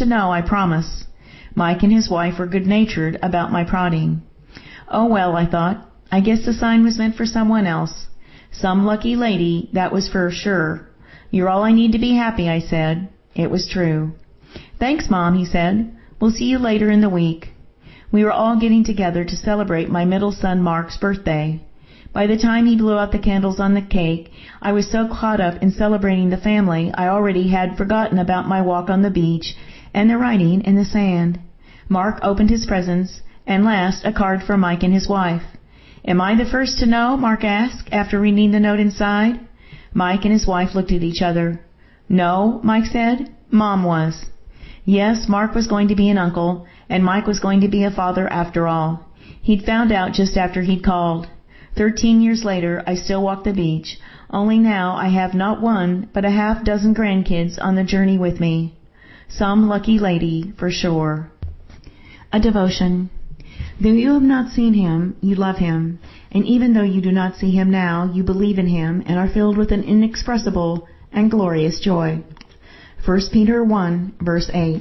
to know, I promise. Mike and his wife were good-natured about my prodding. Oh well, I thought, I guess the sign was meant for someone else. Some lucky lady, that was for sure. You're all I need to be happy, I said. It was true. Thanks, Mom, he said. We'll see you later in the week. We were all getting together to celebrate my middle son Mark's birthday. By the time he blew out the candles on the cake, I was so caught up in celebrating the family I already had forgotten about my walk on the beach and the writing in the sand. Mark opened his presents, and last a card for Mike and his wife. Am I the first to know? Mark asked, after reading the note inside. Mike and his wife looked at each other. No, Mike said. Mom was. Yes, Mark was going to be an uncle, and Mike was going to be a father after all. He'd found out just after he'd called. 13 years later, I still walk the beach, only now I have not one, but a half-dozen grandkids on the journey with me. Some lucky lady, for sure. A devotion. Though you have not seen him, you love him, and even though you do not see him now, you believe in him and are filled with an inexpressible and glorious joy. 1 Peter 1, verse 8.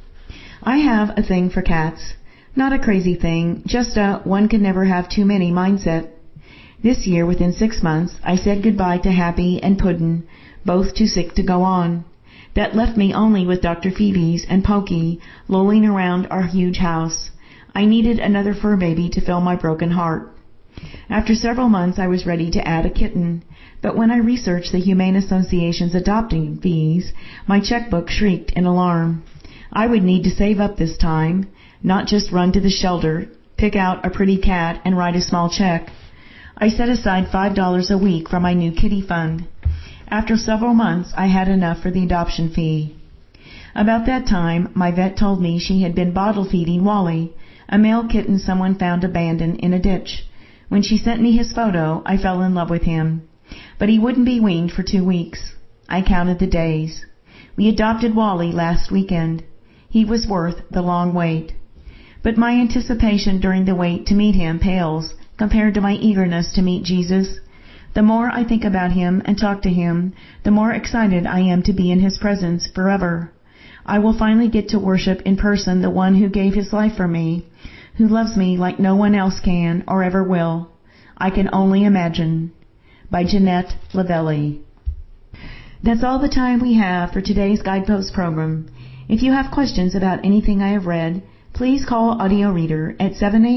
I have a thing for cats. Not a crazy thing, just a one can never have too many mindset. This year, within 6 months, I said goodbye to Happy and Puddin', both too sick to go on. That left me only with Dr. Phoebe's and Pokey, lolling around our huge house. I needed another fur baby to fill my broken heart. After several months, I was ready to add a kitten, but when I researched the Humane Association's adopting fees, my checkbook shrieked in alarm. I would need to save up this time, not just run to the shelter, pick out a pretty cat, and write a small check. I set aside $5 a week for my new kitty fund. After several months, I had enough for the adoption fee. About that time, my vet told me she had been bottle feeding Wally, a male kitten someone found abandoned in a ditch. When she sent me his photo, I fell in love with him. But he wouldn't be weaned for 2 weeks. I counted the days. We adopted Wally last weekend. He was worth the long wait. But my anticipation during the wait to meet him pales compared to my eagerness to meet Jesus. The more I think about him and talk to him, the more excited I am to be in his presence forever. I will finally get to worship in person the one who gave his life for me, who loves me like no one else can or ever will. I can only imagine. By Jeanette Lavelli. That's all the time we have for today's Guidepost program. If you have questions about anything I have read, please call Audio Reader at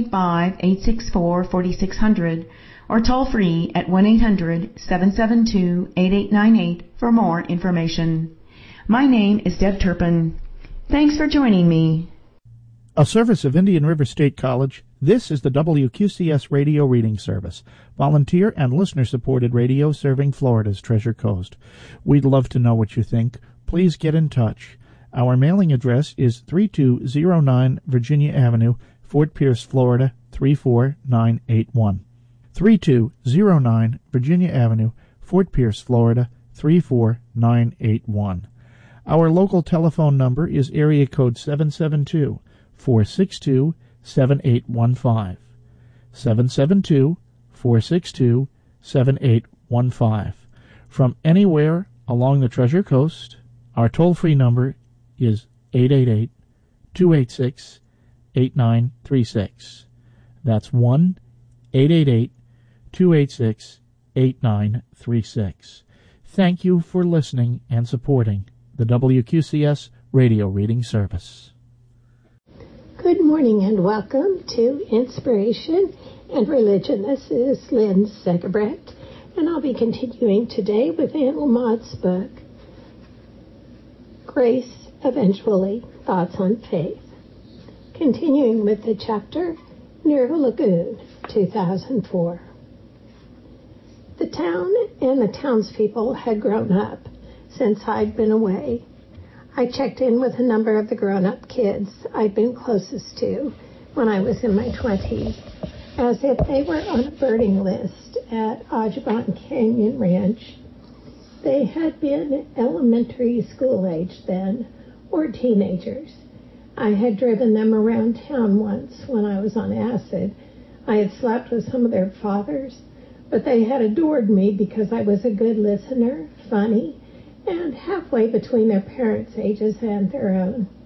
785-864-4600 or toll free at 1-800-772-8898 for more information. My name is Deb Turpin. Thanks for joining me. A service of Indian River State College, this is the WQCS Radio Reading Service, volunteer and listener-supported radio serving Florida's Treasure Coast. We'd love to know what you think. Please get in touch. Our mailing address is 3209 Virginia Avenue, Fort Pierce, Florida, 34981. 3209 Virginia Avenue, Fort Pierce, Florida, 34981. Our local telephone number is area code 772-462-7815. 772-462-7815. From anywhere along the Treasure Coast, our toll-free number is 888-286-8936. That's 1-888-286-8936. Thank you for listening and supporting the WQCS Radio Reading Service. Good morning and welcome to Inspiration and Religion. This is Lynn Segebrecht, and I'll be continuing today with Anne Lamott's book, Grace Eventually, Thoughts on Faith. Continuing with the chapter, Nerva Lagoon, 2004. The town and the townspeople had grown up since I'd been away. I checked in with a number of the grown-up kids I'd been closest to when I was in my 20s, as if they were on a birding list at Audubon Canyon Ranch. They had been elementary school age then, or teenagers. I had driven them around town once when I was on acid. I had slept with some of their fathers, but they had adored me because I was a good listener, funny, and halfway between their parents' ages and their own.